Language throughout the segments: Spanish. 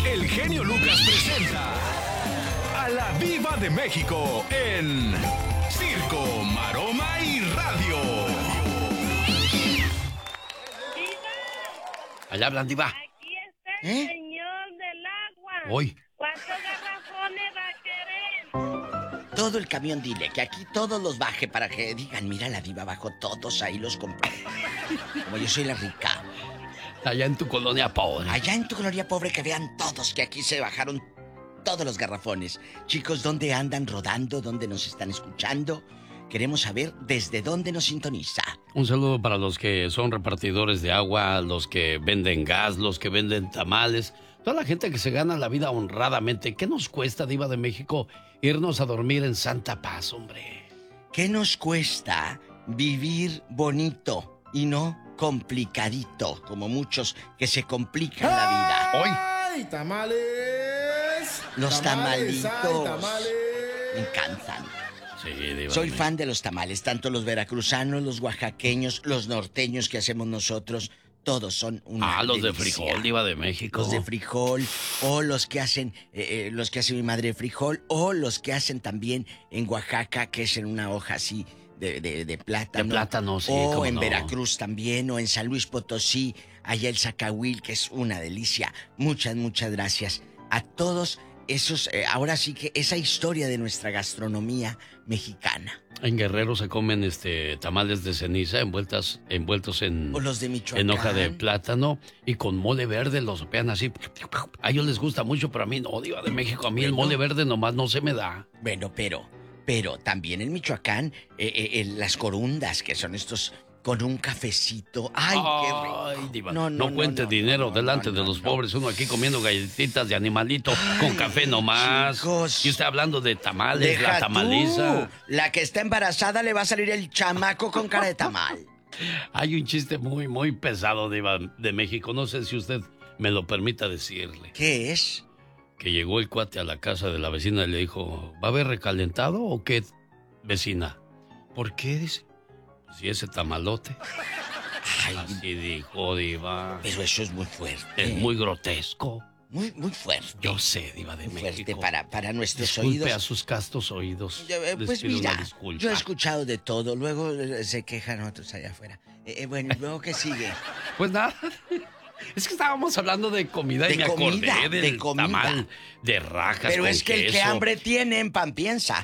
el genio Lucas presenta a la Diva de México en Circo, Maroma y Radio. Allá hablan, Diva. Aquí está el señor del agua. Hoy. ¿Cuántos garrafones va a querer? Todo el camión, dile, que aquí todos los baje para que digan, mira, la Diva bajó todos, ahí los compró. Como yo soy la rica. Allá en tu colonia pobre. Allá en tu colonia pobre, que vean todos que aquí se bajaron todos los garrafones. Chicos, ¿dónde andan rodando? ¿Dónde nos están escuchando? Queremos saber desde dónde nos sintoniza. Un saludo para los que son repartidores de agua, los que venden gas, los que venden tamales, toda la gente que se gana la vida honradamente. ¿Qué nos cuesta, Diva de México, irnos a dormir en santa paz, hombre? ¿Qué nos cuesta vivir bonito y no complicadito, como muchos que se complican la vida? ¡Ay, tamales! Los tamalitos. ¡Ay, tamales! Me encantan. Sí, Diva. Soy fan de los tamales, tanto los veracruzanos, los oaxaqueños, los norteños que hacemos nosotros, todos son una los de delicia. frijol, Diva de México. Los de frijol, o los que hacen mi madre de frijol, o los que hacen también en Oaxaca, que es en una hoja así de plátano. De plátano, sí, o cómo en no. Veracruz también, o en San Luis Potosí, allá el zacahuil, que es una delicia. Muchas gracias a todos esos, ahora sí que esa historia de nuestra gastronomía mexicana. En Guerrero se comen tamales de ceniza envueltos en, O los de Michoacán. en hoja de plátano y con mole verde, los sopean así. A ellos les gusta mucho, pero a mí no, Diva de México. A mí el mole verde nomás no se me da. Bueno, pero también en Michoacán, las corundas, que son estos con un cafecito. ¡Ay, qué rico! Diva, no cuente dinero delante de los pobres. Uno aquí comiendo galletitas de animalito con café nomás. Chicos. Y usted hablando de tamales, Deja la tamaliza. tú. La que está embarazada le va a salir el chamaco con cara de tamal. Hay un chiste muy, muy pesado, Diva de México. No sé si usted me lo permita decirle. ¿Qué es? Que llegó el cuate a la casa de la vecina y le dijo, ¿va a haber recalentado o qué, vecina? ¿Por qué? Dice, si ese tamalote. Ay, así dijo, Diva. pero eso es muy fuerte. Es muy grotesco. Muy fuerte. Yo sé, Diva de Muy México. fuerte para nuestros Disculpe oídos. a sus castos oídos. Pues Les pido mira, una disculpa. yo he escuchado de todo. Luego se quejan otros allá afuera. Bueno, ¿y luego qué sigue? Pues nada. Es que estábamos hablando de comida y De me comida, acordé del de comida. tamal de rajas Pero con es que el que queso. hambre tiene, en pan piensa.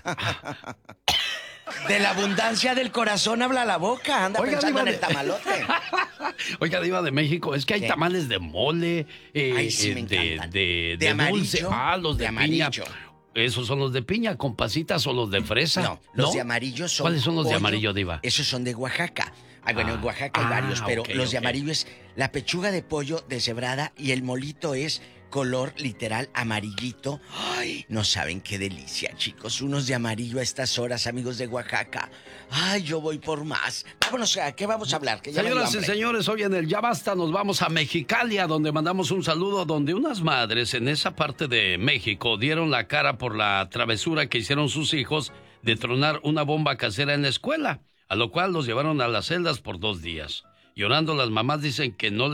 De la abundancia del corazón habla la boca. Anda Oiga, pensando Diva en el tamalote. Oiga, Diva de México, es que hay ¿Qué? tamales de mole, Ay, sí, me encantan. De amarillo, dulce. Los de, de piña. amarillo. ¿Esos son los de piña con pasitas o los de fresa? No, los de amarillo son... ¿Cuáles son los de pollo. amarillo, Diva? Esos son de Oaxaca. Bueno, en Oaxaca hay varios, pero ok, los de ok. amarillo es la pechuga de pollo deshebrada y el molito es color literal amarillito. Ay, no saben qué delicia, chicos. Unos de amarillo a estas horas, amigos de Oaxaca. Ay, yo voy por más. Vámonos, ¿a qué vamos a hablar? Que ya me dio Señoras y hambre. señores, hoy en el Ya Basta nos vamos a Mexicalia, donde mandamos un saludo, donde unas madres en esa parte de México dieron la cara por la travesura que hicieron sus hijos de tronar una bomba casera en la escuela, a lo cual los llevaron a las celdas por 2 días. Llorando, las mamás dicen que no